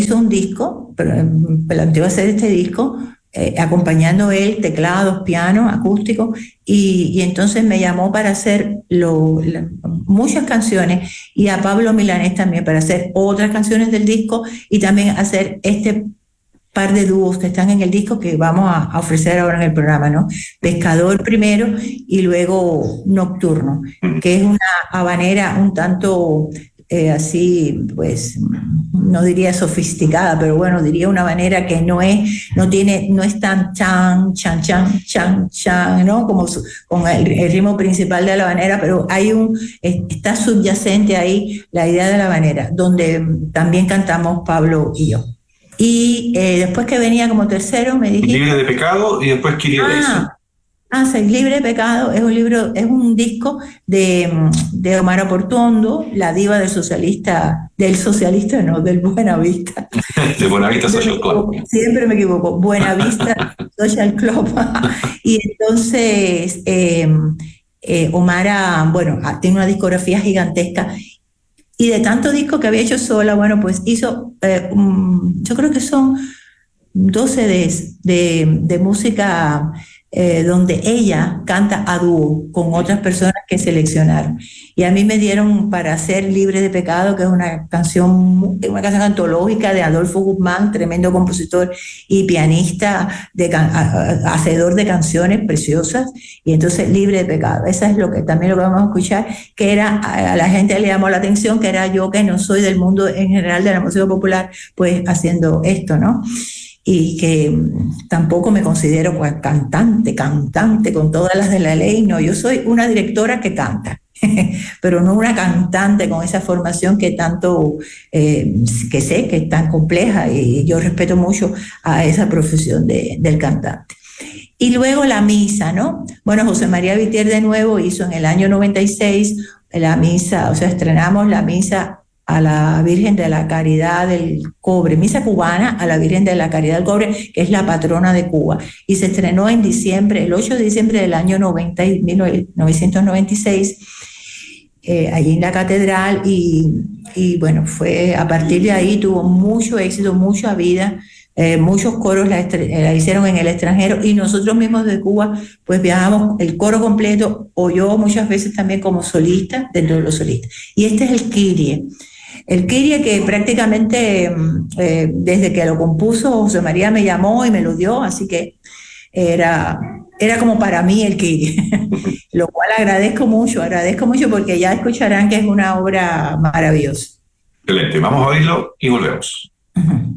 hizo un disco, planteó hacer este disco, acompañando él teclados, piano, acústico, y entonces me llamó para hacer muchas canciones, y a Pablo Milanés también para hacer otras canciones del disco, y también hacer este par de dúos que están en el disco que vamos a ofrecer ahora en el programa, ¿no? Pescador primero y luego Nocturno, que es una habanera un tanto así, pues, no diría sofisticada, pero bueno, diría una habanera que no es tan chan, chan, chan, chan, chan, ¿no? Como con el ritmo principal de la habanera, pero está subyacente ahí la idea de la habanera, donde también cantamos Pablo y yo. Y después que venía como tercero me dijiste... Libre de pecado y después Kyrie eleison. Soy Libre de Pecado es un libro, es un disco de Omar Portuondo, la diva del socialista no, del Buenavista. De Buenavista Social Club. Siempre me equivoco, Buenavista Social Club. Y entonces Omar, bueno, tiene una discografía gigantesca. Y de tanto disco que había hecho sola, bueno, pues hizo, yo creo que son 12 CDs de música donde ella canta a dúo con otras personas que seleccionaron. Y a mí me dieron para hacer Libre de Pecado, que es una canción antológica de Adolfo Guzmán, tremendo compositor y pianista, hacedor de canciones preciosas. Y entonces Libre de Pecado, esa es también lo que vamos a escuchar, que a la gente le llamó la atención, que era yo, que no soy del mundo en general de la música popular, pues haciendo esto, ¿no? Y que tampoco me considero pues, cantante con todas las de la ley, no, yo soy una directora que canta, pero no una cantante con esa formación que tanto, que sé que es tan compleja, y yo respeto mucho a esa profesión del cantante. Y luego la misa, ¿no? Bueno, José María Vitier de nuevo hizo en el año 96 la misa, o sea, estrenamos la misa a la Virgen de la Caridad del Cobre, misa cubana a la Virgen de la Caridad del Cobre, que es la patrona de Cuba, y se estrenó en diciembre, el 8 de diciembre del año 1996, allí en la catedral, y bueno, fue a partir de ahí, tuvo mucho éxito, mucha vida. Muchos coros la hicieron en el extranjero, y nosotros mismos de Cuba pues viajamos el coro completo, o yo muchas veces también como solista dentro de los solistas. Y este es el Kyrie que prácticamente desde que lo compuso José María me llamó y me lo dio, así que era como para mí el Kyrie, lo cual agradezco mucho porque ya escucharán que es una obra maravillosa. Excelente, vamos a oírlo y volvemos.